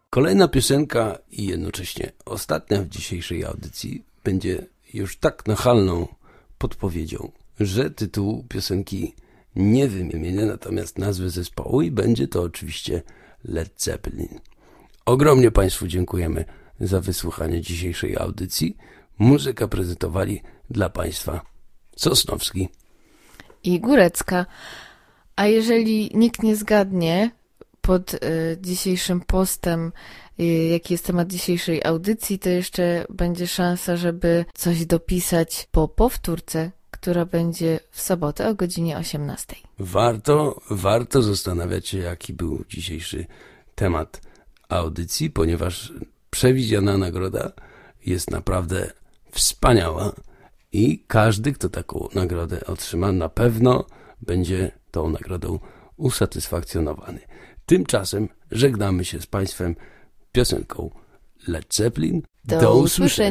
Kolejna piosenka i jednocześnie ostatnia w dzisiejszej audycji będzie już tak nachalną podpowiedzią, że tytułu piosenki nie wymienię, natomiast nazwę zespołu i będzie to oczywiście Led Zeppelin. Ogromnie Państwu dziękujemy za wysłuchanie dzisiejszej audycji. Muzykę prezentowali dla Państwa Sosnowski i Górecka. A jeżeli nikt nie zgadnie pod dzisiejszym postem, jaki jest temat dzisiejszej audycji, to jeszcze będzie szansa, żeby coś dopisać po powtórce, która będzie w sobotę o godzinie 18. Warto zastanawiać się, jaki był dzisiejszy temat audycji, ponieważ przewidziana nagroda jest naprawdę wspaniała i każdy, kto taką nagrodę otrzyma, na pewno będzie tą nagrodą usatysfakcjonowany. Tymczasem żegnamy się z Państwem piosenką Led Zeppelin. Do usłyszenia.